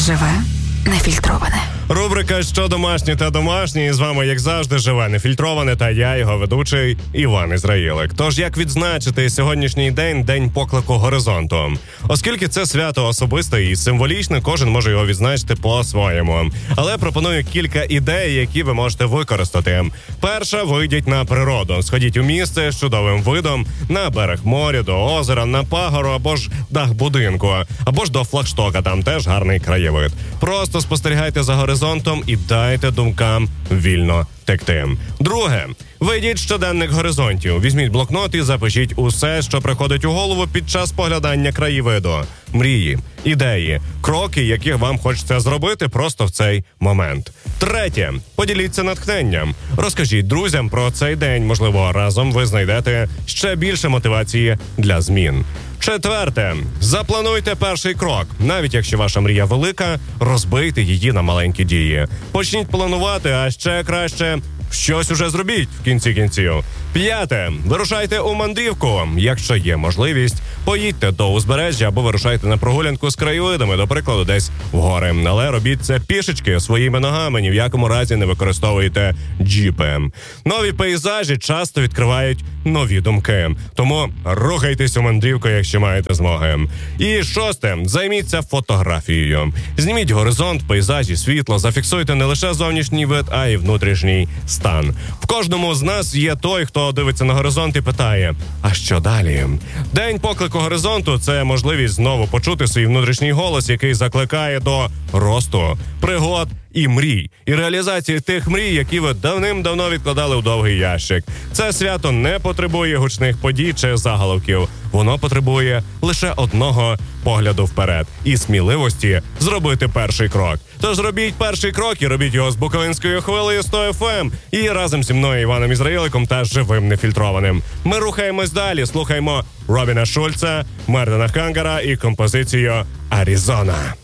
Живе нефільтроване. Рубрика «Що домашнє та домашнє», і з вами, як завжди, живе нефільтроване, та я, його ведучий Іван Ізраїлик. Тож, як відзначити сьогоднішній день, День поклику горизонту? Оскільки це свято особисте і символічне, кожен може його відзначити по-своєму. Але пропоную кілька ідей, які ви можете використати. Перша – вийдіть на природу. Сходіть у місце з чудовим видом на берег моря, до озера, на пагору або ж дах будинку, або ж до флагштока, там теж гарний краєвид. Просто спостерігайте за горизонтом і дайте думкам вільно текти. Друге. Вийдіть щоденник горизонтів. Візьміть блокнот і запишіть усе, що приходить у голову під час поглядання краєвиду. Мрії, ідеї, кроки, яких вам хочеться зробити просто в цей момент. Третє. Поділіться натхненням. Розкажіть друзям про цей день. Можливо, разом ви знайдете ще більше мотивації для змін. Четверте. Заплануйте перший крок. Навіть якщо ваша мрія велика, розбийте її на маленькі дії. Почніть планувати, а ще краще щось уже зробіть в кінці кінців. П'яте. Вирушайте у мандрівку. Якщо є можливість, поїдьте до узбережжя або вирушайте на прогулянку з краєвидами, до прикладу, десь в гори. Але робіть це пішечки, своїми ногами, ні в якому разі не використовуйте джіпи. Нові пейзажі часто відкривають нові думки. Тому рухайтесь у мандрівку, якщо маєте змоги. І шосте. Займіться фотографією. Зніміть горизонт, пейзажі, світло, зафіксуйте не лише зовнішній вид, а й внутрішній стан. В кожному з нас є той, хто дивиться на горизонт і питає, а що далі? День поклику горизонту – це можливість знову почути свій внутрішній голос, який закликає до росту, пригод і мрій, і реалізації тих мрій, які ви давним-давно відкладали у довгий ящик. Це свято не потребує гучних подій чи заголовків. Воно потребує лише одного погляду вперед і сміливості зробити перший крок. Тож робіть перший крок і робіть його з Буковинською хвилею 100 FM і разом зі мною, Іваном Ізраїликом, та живим нефільтрованим. Ми рухаємось далі, слухаємо Робіна Шульца, Мартина Хангера і композицію «Аризона».